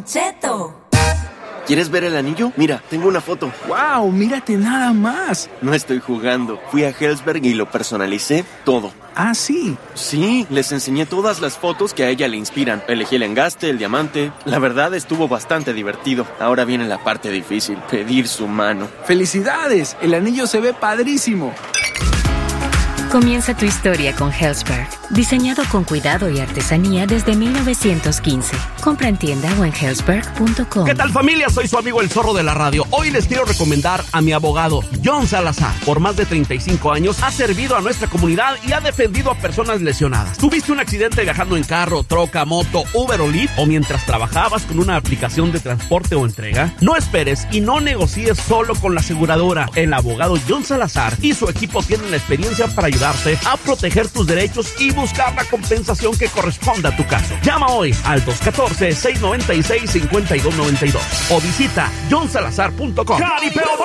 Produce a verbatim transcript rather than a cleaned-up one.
Don Cheto. ¿Quieres ver el anillo? Mira, tengo una foto. ¡Wow! ¡Mírate nada más! No estoy jugando. Fui a Helzberg y lo personalicé todo. ¿Ah, sí? Sí, les enseñé todas las fotos que a ella le inspiran. Elegí el engaste, el diamante. La verdad estuvo bastante divertido. Ahora viene la parte difícil, pedir su mano. ¡Felicidades! El anillo se ve padrísimo. Comienza tu historia con Helzberg, diseñado con cuidado y artesanía desde mil novecientos quince. Compra en tienda o en helzberg punto com. ¿Qué tal, familia? Soy su amigo el Zorro de la Radio. Hoy les quiero recomendar a mi abogado, John Salazar. Por más de treinta y cinco años ha servido a nuestra comunidad y ha defendido a personas lesionadas. ¿Tuviste un accidente viajando en carro, troca, moto, Uber o Lyft? ¿O mientras trabajabas con una aplicación de transporte o entrega? No esperes y no negocies solo con la aseguradora. El abogado John Salazar y su equipo tienen la experiencia para ayudar a proteger tus derechos y buscar la compensación que corresponda a tu caso. Llama hoy al dos uno cuatro, seis nueve seis, cinco dos nueve dos o visita john salazar punto com.